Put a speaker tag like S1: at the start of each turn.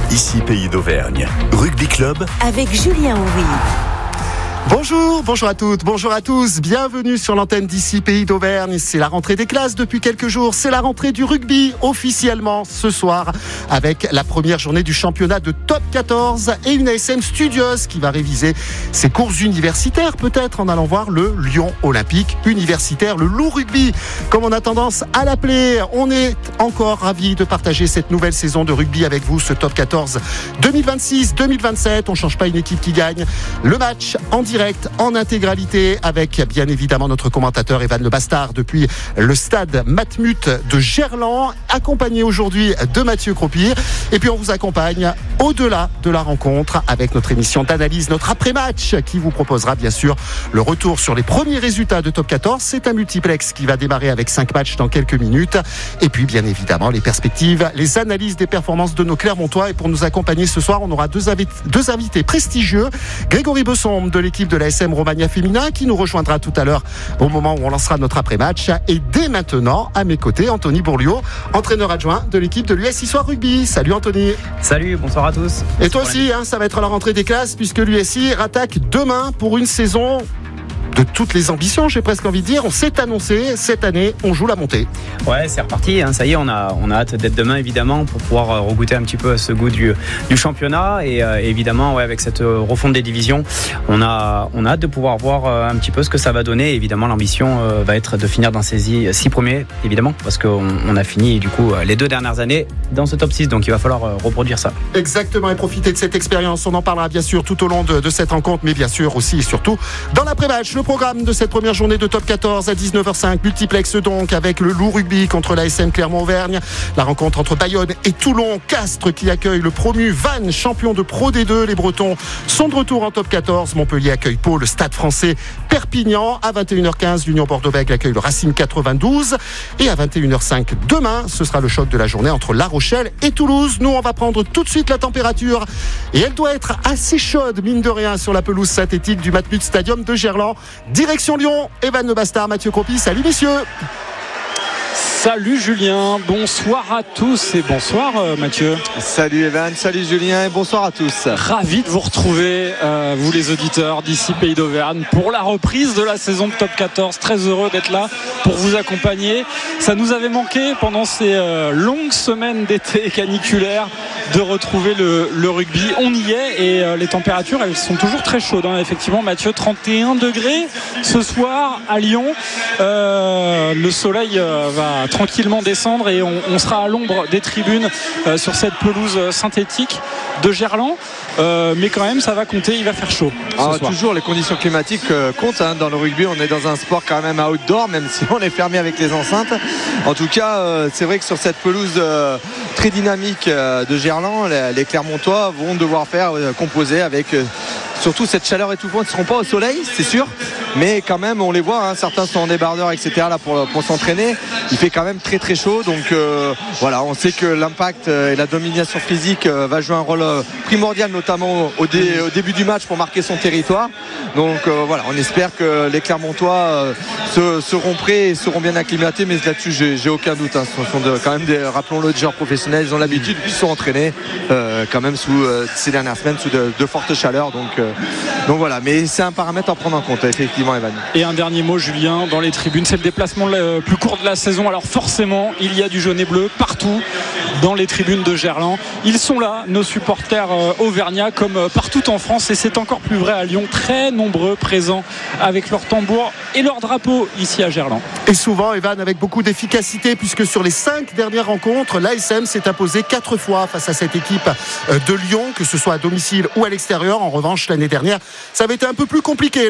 S1: Ici Pays d'Auvergne. Rugby Club
S2: avec Julien Houry.
S3: Bonjour à toutes, bonjour à tous. Bienvenue sur l'antenne d'Ici Pays d'Auvergne. C'est la rentrée des classes depuis quelques jours. C'est la rentrée du rugby officiellement ce soir avec la première journée du championnat de Top 14 et une ASM studieuse qui va réviser ses cours universitaires peut-être en allant voir le Lyon Olympique universitaire, le Loup Rugby comme on a tendance à l'appeler. On est encore ravis de partager cette nouvelle saison de rugby avec vous, ce Top 14 2026-2027. On ne change pas une équipe qui gagne. Le match en direct, en intégralité, avec bien évidemment notre commentateur Evan Le Bastard depuis le stade Matmut de Gerland, accompagné aujourd'hui de Mathieu Croppier. Et puis on vous accompagne au-delà de la rencontre avec notre émission d'analyse, notre après-match qui vous proposera bien sûr le retour sur les premiers résultats de Top 14. C'est un multiplex qui va démarrer avec 5 matchs dans quelques minutes. Et puis bien évidemment les perspectives, les analyses des performances de nos Clermontois. Et pour nous accompagner ce soir, on aura deux invités prestigieux. Grégory Besson de l'équipe de l'ASM Romagna Féminin qui nous rejoindra tout à l'heure au moment où on lancera notre après-match. Et dès maintenant, à mes côtés, Anthony Bourliot, entraîneur adjoint de l'équipe de l'US Issoire Rugby. Salut Anthony.
S4: Salut, bonsoir à tous.
S3: Et toi aussi, ça va être la rentrée des classes puisque l'USI rattaque demain pour une saison de toutes les ambitions, j'ai presque envie de dire. On s'est annoncé, cette année, on joue la montée.
S4: Ouais, c'est reparti, ça y est, on a hâte d'être demain, évidemment, pour pouvoir regoûter un petit peu à ce goût du championnat. Et évidemment, ouais, avec cette refonte des divisions, on a hâte de pouvoir voir un petit peu ce que ça va donner. Et évidemment, l'ambition va être de finir dans ces 6 premiers, évidemment, parce qu'on a fini, du coup, les 2 dernières années dans ce top 6. Donc, il va falloir reproduire ça.
S3: Exactement, et profiter de cette expérience. On en parlera bien sûr tout au long de cette rencontre, mais bien sûr aussi et surtout dans l'après-match. Le programme de cette première journée de Top 14 à 19h05, multiplex donc avec le Loup Rugby contre l'ASM Clermont-Auvergne. La rencontre entre Bayonne et Toulon. Castres qui accueille le promu Vannes, champion de Pro D2. Les Bretons sont de retour en Top 14. Montpellier accueille Pau, le Stade français Perpignan. À 21h15, l'Union Bordeaux-Bègles accueille le Racing 92. Et à 21h05 demain, ce sera le choc de la journée entre La Rochelle et Toulouse. Nous, on va prendre tout de suite la température. Et elle doit être assez chaude, mine de rien, sur la pelouse synthétique du Matmut Stadium de Gerland. Direction Lyon, Evan Le Bastard, Mathieu Croppier. Salut messieurs.
S5: Salut Julien, bonsoir à tous et bonsoir Mathieu.
S6: Salut Evan, salut Julien et bonsoir à tous.
S5: Ravi de vous retrouver, vous les auditeurs d'ici Pays d'Auvergne, pour la reprise de la saison de Top 14. Très heureux d'être là pour vous accompagner. Ça nous avait manqué pendant ces longues semaines d'été caniculaires de retrouver le rugby. On y est et les températures, elles sont toujours très chaudes. Effectivement Mathieu, 31 degrés ce soir à Lyon. Le soleil va tranquillement descendre et on sera à l'ombre des tribunes sur cette pelouse synthétique de Gerland, mais quand même ça va compter, il va faire chaud ce soir.
S6: Toujours les conditions climatiques comptent dans le rugby. On est dans un sport quand même outdoor, même si on est fermé avec les enceintes. En tout cas c'est vrai que sur cette pelouse très dynamique de Gerland, les Clermontois vont devoir faire composer avec surtout cette chaleur étouffante. Ils ne seront pas au soleil, c'est sûr, mais quand même on les voit, certains sont en débardeur etc. là pour s'entraîner. Il fait quand même très très chaud, donc voilà, on sait que l'impact et la domination physique va jouer un rôle primordial, notamment au début du match pour marquer son territoire. Donc voilà, on espère que les Clermontois seront prêts et seront bien acclimatés, mais là-dessus j'ai aucun doute. Ce sont quand même rappelons-le, des joueurs professionnels, ils ont l'habitude, ils sont entraînés quand même sous ces dernières semaines sous de fortes chaleurs, donc voilà, mais c'est un paramètre à prendre en compte effectivement, Evan.
S5: Et un dernier mot Julien, dans les tribunes, c'est le déplacement le plus court de la saison. Alors forcément il y a du jaune et bleu partout dans les tribunes de Gerland. Ils sont là, nos supporters auvergnats, comme partout en France, et c'est encore plus vrai à Lyon, très nombreux présents avec leur tambour et leur drapeau ici à Gerland.
S3: Et souvent Evan avec beaucoup d'efficacité, puisque sur les 5 dernières rencontres, l'ASM s'est imposé 4 fois face à cette équipe de Lyon, que ce soit à domicile ou à l'extérieur. En revanche l'année dernière ça avait été un peu plus compliqué.